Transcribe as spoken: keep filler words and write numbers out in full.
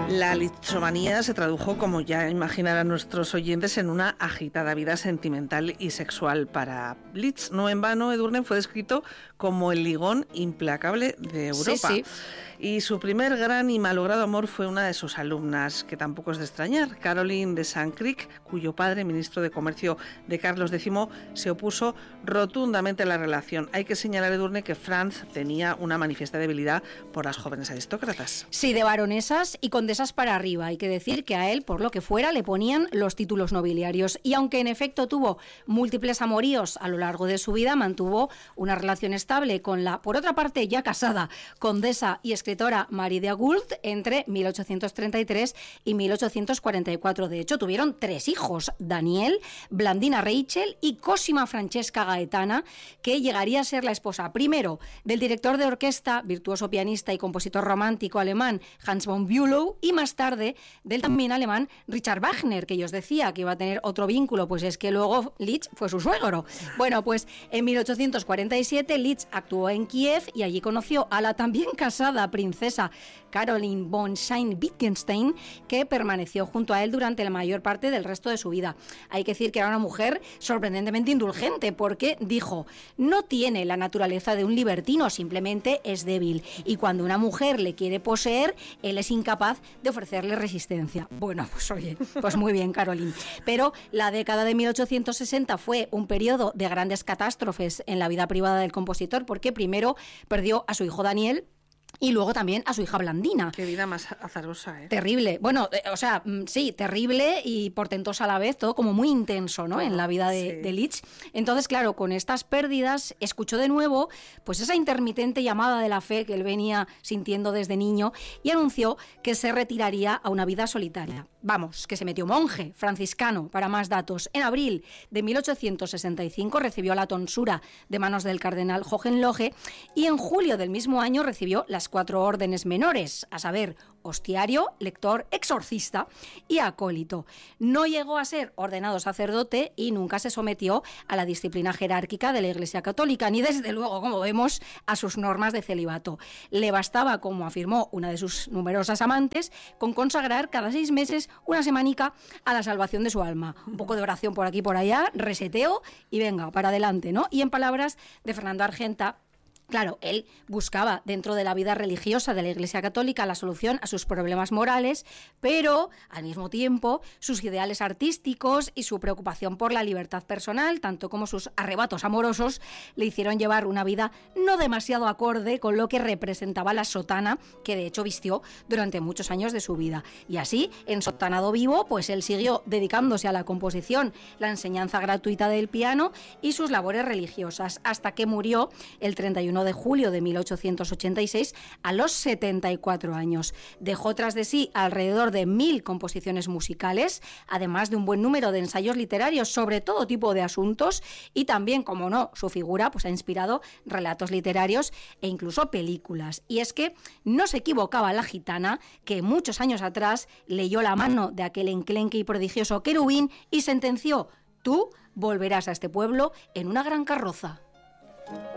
La litzomanía se tradujo, como ya imaginarán nuestros oyentes, en una agitada vida sentimental y sexual para Liszt. No en vano, Edurne fue descrito como el ligón implacable de Europa. Sí, sí. Y su primer gran y malogrado amor fue una de sus alumnas, que tampoco es de extrañar, Caroline de Saint-Cricq, cuyo padre, ministro de Comercio de Carlos décimo, se opuso rotundamente a la relación. Hay que señalar, Edurne, que Franz tenía una manifiesta debilidad por las jóvenes aristócratas. Sí, de baronesas y condesas para arriba. Hay que decir que a él, por lo que fuera, le ponían los títulos nobiliarios. Y aunque en efecto tuvo múltiples amoríos a lo largo de su vida, mantuvo una relación estable con la, por otra parte, ya casada, condesa y escritora Marie de Agoult entre mil ochocientos treinta y tres y mil ochocientos cuarenta y cuatro. De hecho, tuvieron tres hijos, Daniel, Blandina Rachel y Cosima Francesca Gaetana, que llegaría a ser la esposa primero del director de orquesta, virtuoso pianista y compositor romántico alemán Hans von Bülow, y más tarde del también alemán Richard Wagner, que yo os decía que iba a tener otro vínculo, pues es que luego Liszt fue su suegro. Bueno, pues en mil ochocientos cuarenta y siete Liszt actuó en Kiev y allí conoció a la también casada princesa Caroline von Schein-Wittgenstein, que permaneció junto a él durante la mayor parte del resto de su vida. Hay que decir que era una mujer sorprendentemente indulgente, porque dijo: no tiene la naturaleza de un libertino, simplemente es débil, y cuando una mujer le quiere poseer, él es incapaz de ofrecerle resistencia. Bueno, pues oye, pues muy bien, Caroline. Pero la década de mil ochocientos sesenta fue un periodo de grandes catástrofes en la vida privada del compositor, porque primero perdió a su hijo Daniel, y luego también a su hija Blandina. Qué vida más azarosa, ¿eh? Terrible. Bueno, eh, o sea, sí, terrible y portentosa a la vez, todo como muy intenso, ¿no? Oh, en la vida de, sí. de Liszt. Entonces, claro, con estas pérdidas, escuchó de nuevo pues esa intermitente llamada de la fe que él venía sintiendo desde niño y anunció que se retiraría a una vida solitaria. Vamos, que se metió monje, franciscano, para más datos. En abril de mil ochocientos sesenta y cinco recibió la tonsura de manos del cardenal Hohenlohe y en julio del mismo año recibió las cuatro órdenes menores, a saber, hostiario, lector, exorcista y acólito. No llegó a ser ordenado sacerdote y nunca se sometió a la disciplina jerárquica de la Iglesia Católica, ni desde luego, como vemos, a sus normas de celibato. Le bastaba, como afirmó una de sus numerosas amantes, con consagrar cada seis meses una semanica a la salvación de su alma. Un poco de oración por aquí y por allá, reseteo y venga, para adelante, ¿no? Y en palabras de Fernando Argenta, claro, él buscaba dentro de la vida religiosa de la Iglesia Católica la solución a sus problemas morales, pero al mismo tiempo sus ideales artísticos y su preocupación por la libertad personal, tanto como sus arrebatos amorosos, le hicieron llevar una vida no demasiado acorde con lo que representaba la sotana, que de hecho vistió durante muchos años de su vida. Y así, en sotanado vivo, pues él siguió dedicándose a la composición, la enseñanza gratuita del piano y sus labores religiosas, hasta que murió el treinta y uno de julio de mil ochocientos ochenta y seis a los setenta y cuatro años. Dejó tras de sí alrededor de mil composiciones musicales, además de un buen número de ensayos literarios sobre todo tipo de asuntos, y también, como no, su figura pues ha inspirado relatos literarios e incluso películas. Y es que no se equivocaba la gitana, que muchos años atrás leyó la mano de aquel enclenque y prodigioso querubín y sentenció: tú volverás a este pueblo en una gran carroza.